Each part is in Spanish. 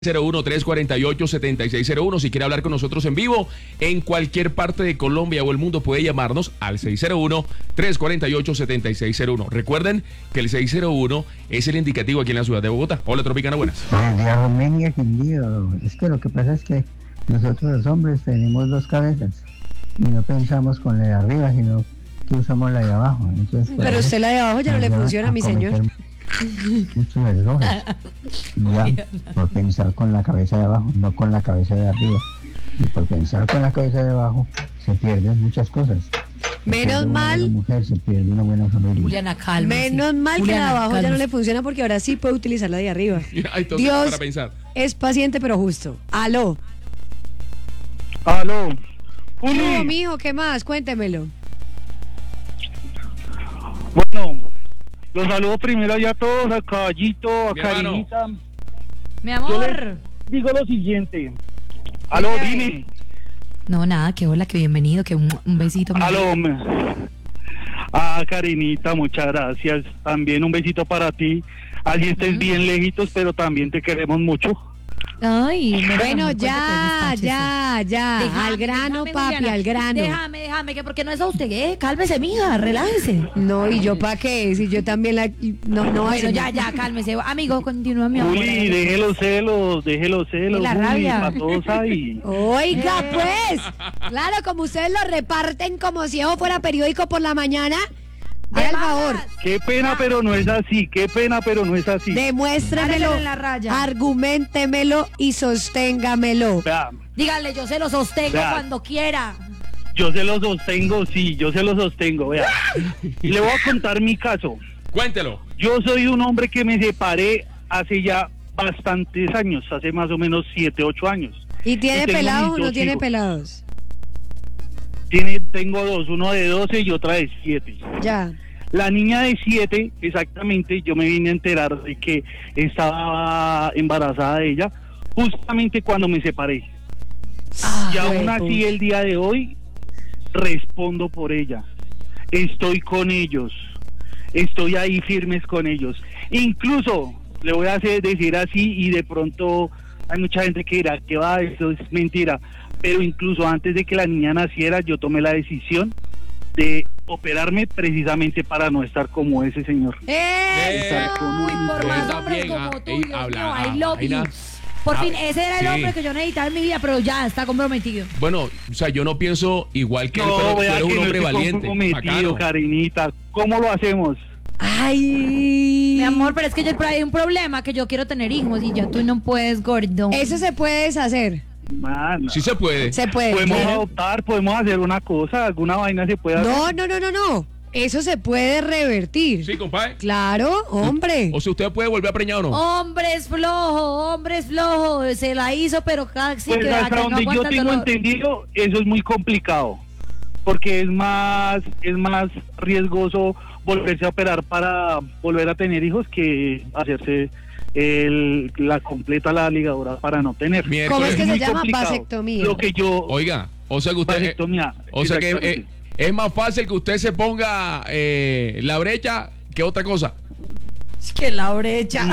01-348-7601. Si quiere hablar con nosotros en vivo en cualquier parte de Colombia o el mundo, puede llamarnos al 601-348-7601. Recuerden que el 601 es el indicativo aquí en la ciudad de Bogotá. Hola, Tropicana, buenas. Buenos días, Armenia, querido. Es que lo que pasa es que nosotros los hombres tenemos dos cabezas y no pensamos con la de arriba, sino que usamos la de abajo. Entonces, pero usted la de abajo ya no le funciona, mi señor. Muchos errores. Ya, por pensar con la cabeza de abajo, no con la cabeza de arriba. Y por pensar con la cabeza de abajo se pierden muchas cosas. Menos mal. Una mujer se pierde una buena familia. Juliana, calma. Menos mal que la de abajo ya no le funciona porque ahora sí puede utilizar la de arriba. Dios para pensar. Es paciente pero justo. Aló. Aló. No, mijo, ¿qué más? Cuéntemelo. Bueno, los saludo primero ya a todos, a Caballito, a Karinita. Mi Yo amor. les digo lo siguiente. Aló, dime. No, nada, que hola, que bienvenido, que un besito. Aló. Karinita, muchas gracias. También un besito para ti. Allí estés bien lejitos, pero también te queremos mucho. Ay, Bueno, ya. Al grano, papi, Juliana, al grano. Déjame, que porque no es a usted, cálmese, mija, relájese. No, ¿y yo para qué? Si yo también la... No, Bueno, hace- ya, cálmese. Amigo, continúa, mi amor. Juli, deje los celos. Y la Juli, rabia. para todos ahí. Oiga, pues. Claro, como ustedes lo reparten como si eso fuera periódico por la mañana. De al favor. Qué pena, pero no es así. Demuéstremelo, Párelo en la raya. argumentémelo y sosténgamelo. Vea, Dígale, yo se lo sostengo Ya. cuando quiera. yo se los sostengo, sí, yo se los sostengo. Vea, le voy a contar mi caso. Cuéntelo. Yo soy un hombre que me separé hace ya bastantes años, hace más o menos 7, 8 años. ¿Y tiene Y tengo pelados mis o no dos tiene hijos. pelados? Tengo dos, uno de 12 y otra de 7. Ya. La niña de 7, exactamente, yo me vine a enterar de que estaba embarazada de ella justamente cuando me separé. Y aún así el día de hoy respondo por ella. Estoy con ellos. Estoy ahí firmes con ellos. Incluso le voy a decir así y de pronto hay mucha gente que dirá que va, eso es mentira. Pero incluso antes de que la niña naciera yo tomé la decisión de operarme precisamente para no estar como ese señor. ¡Eso! Uy, por más Está hombres bien, como tú, ey, Dios habla, mío, I love you. Por fin, ese era el sí. hombre que yo necesitaba en mi vida, pero ya está comprometido. Bueno, o sea, yo no pienso igual que él, No, pero tú vea eres que un no hombre estoy valiente. comprometido, Bacano. Karinita. ¿Cómo lo hacemos? ¡Ay! Mi amor, pero es que hay un problema, que yo quiero tener hijos y ya tú no puedes, gordo. Eso se puede deshacer. Man, Sí se puede. Se puede. podemos claro. adoptar, podemos hacer una cosa, alguna vaina se puede hacer. No. Eso se puede revertir. Sí, compadre. Claro, hombre. O sea, usted puede volver a preñar o no. Hombres flojo, se la hizo, pero casi Pues que hasta no donde yo aguanta tengo dolor. entendido, eso es muy complicado, porque es más riesgoso volverse a operar para volver a tener hijos que hacerse la ligadura para no tener. ¿Cómo es que se muy llama? complicado. Vasectomía. Lo que yo Oiga, o sea que usted... vasectomía, o sea que exactamente. es más fácil que usted se ponga la brecha que otra cosa. Es que la brecha.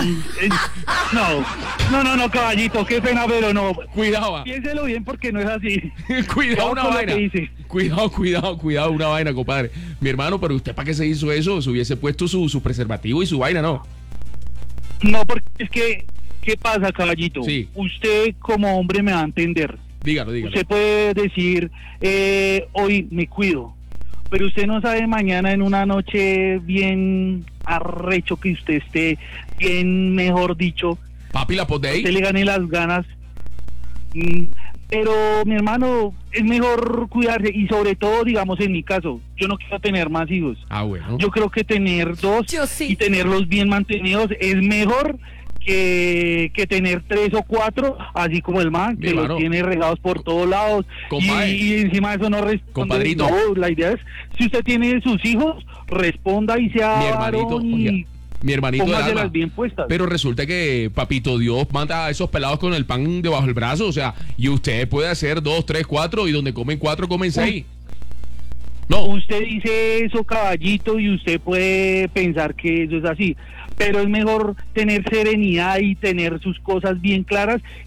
No, caballito, qué pena, pero no. Cuidado, va. Piénselo bien porque no es así. Cuidado una Ojo con lo vaina. que dice. Cuidado una vaina, compadre. Mi hermano, pero usted para qué se hizo eso, se hubiese puesto su preservativo y su vaina, ¿no? No, porque es que, ¿qué pasa, caballito? Sí. Usted como hombre me va a entender. Dígalo. Usted puede decir, hoy me cuido, pero usted no sabe mañana en una noche bien arrecho que usted esté, bien, mejor dicho, Papi, la pot de usted ahí. le gane las ganas. Pero, mi hermano, es mejor cuidarse y sobre todo, digamos, en mi caso, yo no quiero tener más hijos. Ah, bueno. Yo creo que tener 2 Yo sí. y tenerlos bien mantenidos es mejor que tener 3 o 4, así como el man, Mi que hermano. los tiene regados por todos lados. Compadre. Y encima de eso no responde. Compadrito. No, la idea es, si usted tiene sus hijos, responda y sea Mi hermanito, varón oiga, y mi hermanito del póngaselas alma. bien puestas. Pero resulta que Papito Dios manda a esos pelados con el pan debajo del brazo, o sea, y usted puede hacer 2, 3, 4 y donde comen 4 comen 6. No, Usted dice eso, caballito, y usted puede pensar que eso es así. pero es mejor tener serenidad y tener sus cosas bien claras